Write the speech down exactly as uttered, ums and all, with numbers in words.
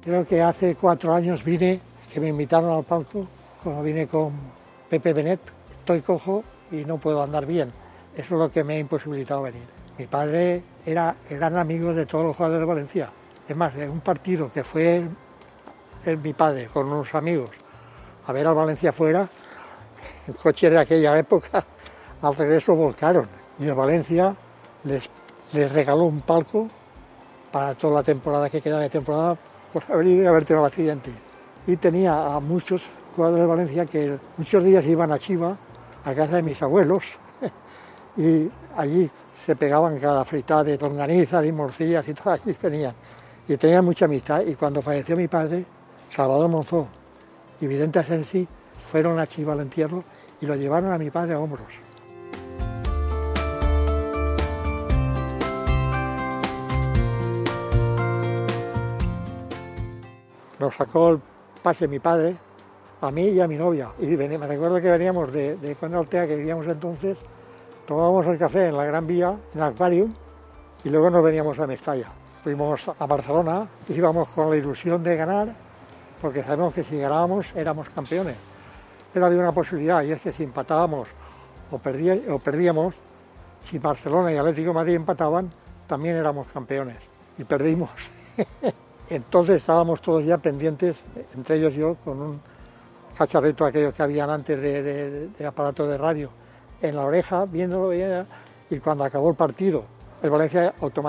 Creo que hace cuatro años vine, que me invitaron al palco, cuando vine con Pepe Benet, estoy cojo y no puedo andar bien. Eso es lo que me ha imposibilitado venir. Mi padre era gran amigo de todos los jugadores de Valencia. Es más, en un partido que fue el, el, mi padre con unos amigos a ver al Valencia fuera, el coche de aquella época, al regreso volcaron. Y el Valencia les, les regaló un palco para toda la temporada que queda de temporada por haber ido y haber tenido el accidente. Y tenía a muchos jugadores de Valencia que muchos días iban a Chiva, a casa de mis abuelos, y allí se pegaban cada fritada de longanizas y morcillas y todas allí venían. Y tenían mucha amistad. Y cuando falleció mi padre, Salvador Monzó y Vidente Asensi fueron a Chiva al entierro y lo llevaron a mi padre a hombros. Nos sacó el pase mi padre, a mí y a mi novia. Y me recuerdo que veníamos de, de Conde Altea, que vivíamos entonces, tomábamos el café en la Gran Vía, en el Aquarium, y luego nos veníamos a Mestalla. Fuimos a Barcelona, íbamos con la ilusión de ganar, porque sabemos que si ganábamos éramos campeones. Pero había una posibilidad, y es que si empatábamos o, perdí, o perdíamos, si Barcelona y Atlético de Madrid empataban, también éramos campeones. Y perdimos. Entonces estábamos todos ya pendientes, entre ellos yo, con un cacharrito aquellos que habían antes de, de, de aparato de radio, en la oreja, viéndolo, y cuando acabó el partido, el Valencia automáticamente